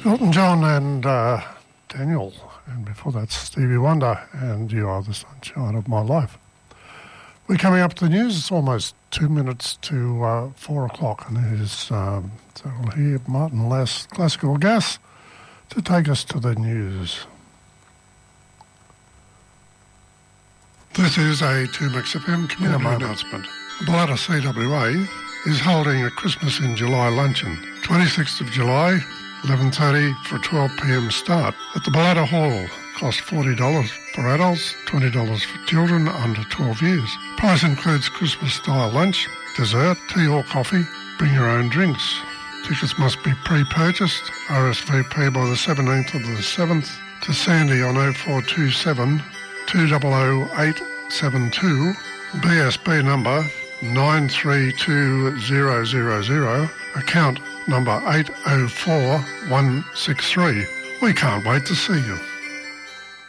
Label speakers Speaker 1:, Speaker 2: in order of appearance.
Speaker 1: Elton John and Daniel, and before that Stevie Wonder and You Are the Sunshine of My Life. We're coming up to the news. It's almost 2 minutes to 4 o'clock, and here's so we'll hear Martin Lass, Classical Gas, to take us to the news. This is a 2Max FM community announcement. The Balata CWA is holding a Christmas in July luncheon, 26th of July, 11:30 for a 12 p.m. start at the Balata Hall. Cost $40 for adults, $20 for children under 12 years. Price includes Christmas-style lunch, dessert, tea or coffee. Bring your own drinks. Tickets must be pre-purchased. RSVP by the 17th of the 7th to Sandy on 0427 200 872, BSB number 932000, account number 804163. We can't wait to see you.